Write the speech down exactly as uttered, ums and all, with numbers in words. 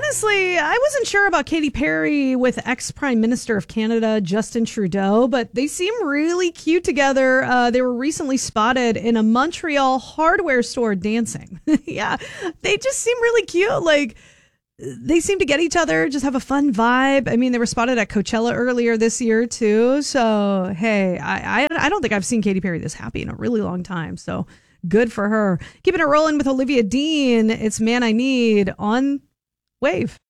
honestly, I wasn't sure about Katy Perry with ex-Prime Minister of Canada, Justin Trudeau, but they seem really cute together. Uh, they were recently spotted in a Montreal hardware store dancing. Yeah, they just seem really cute. Like, they seem to get each other, just have a fun vibe. I mean, they were spotted at Coachella earlier this year, too. So, hey, I, I, I don't think I've seen Katy Perry this happy in a really long time. So, good for her. Keeping it rolling with Olivia Dean. It's Man I Need on Wave.